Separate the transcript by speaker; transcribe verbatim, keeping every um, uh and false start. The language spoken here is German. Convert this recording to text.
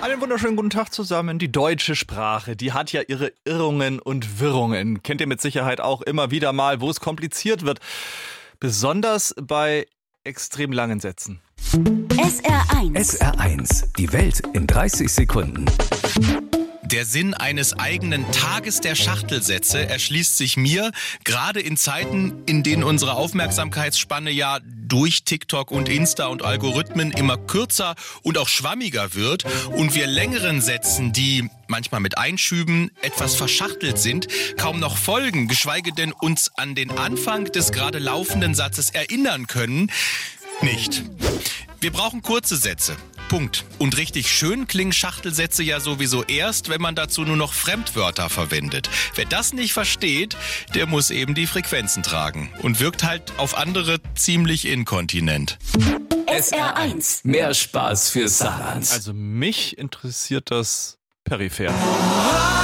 Speaker 1: Einen wunderschönen guten Tag zusammen. Die deutsche Sprache, die hat ja ihre Irrungen und Wirrungen. Kennt ihr mit Sicherheit auch immer wieder mal, wo es kompliziert wird. Besonders bei extrem langen Sätzen.
Speaker 2: S R eins.
Speaker 3: S R eins. Die Welt in dreißig Sekunden.
Speaker 4: Der Sinn eines eigenen Tages der Schachtelsätze erschließt sich mir, gerade in Zeiten, in denen unsere Aufmerksamkeitsspanne ja durch TikTok und Insta und Algorithmen immer kürzer und auch schwammiger wird und wir längeren Sätzen, die manchmal mit Einschüben etwas verschachtelt sind, kaum noch folgen, geschweige denn uns an den Anfang des gerade laufenden Satzes erinnern können, nicht. Wir brauchen kurze Sätze. Punkt. Und richtig schön klingen Schachtelsätze ja sowieso erst, wenn man dazu nur noch Fremdwörter verwendet. Wer das nicht versteht, der muss eben die Frequenzen tragen und wirkt halt auf andere ziemlich inkontinent.
Speaker 2: S R eins.
Speaker 3: Mehr Spaß für Saarland.
Speaker 1: Also mich interessiert das peripher.